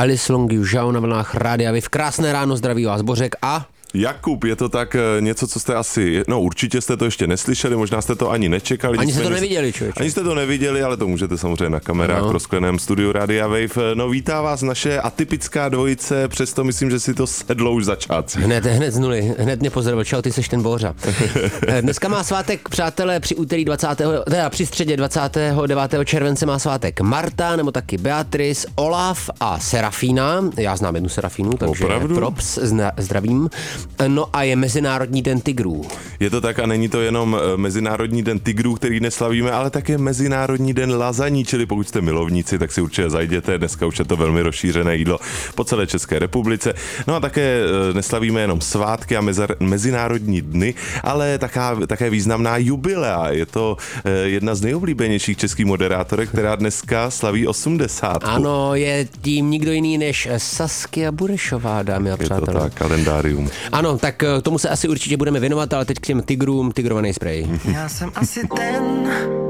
Alice Longiu Zhao na vlnách Rádia Wave. Krásné ráno, zdraví vás Bořek a... Jakub, je to tak něco, co jste asi, určitě jste to ještě neslyšeli, možná jste to ani nečekali. Ani jste to neviděli, člověče. Ani jste to neviděli, ale to můžete samozřejmě na kamerách v rozkleném studiu Rádia Wave. No, vítá vás naše atypická dvojice, přesto myslím, že si to sedlo už začátcí. Hned z nuly, hned mě pozdravil, čau, ty seš ten Bořa. Dneska má svátek, přátelé, při středě 29. července má svátek Marta, nebo taky Beatrice, Olaf a Serafína. Já znám jednu Serafínu, takže opravdu? props, zdravím. No a je Mezinárodní den tigrů. Je to tak a není to jenom Mezinárodní den tigrů, který neslavíme, ale také Mezinárodní den lazaní, čili pokud jste milovníci, tak si určitě zajděte, dneska už je to velmi rozšířené jídlo po celé České republice. No a také neslavíme jenom svátky a mezinárodní dny, ale také významná jubilea. Je to jedna z nejoblíbenějších českých moderátorek, která dneska slaví 80. Ano, je tím nikdo jiný než Saskia Burešová, dámy a přátelé. Je to tak, kalendárium. Ano, tak tomu se asi určitě budeme věnovat, ale teď k těm tigrům, tigrovaný sprej. Já jsem asi ten,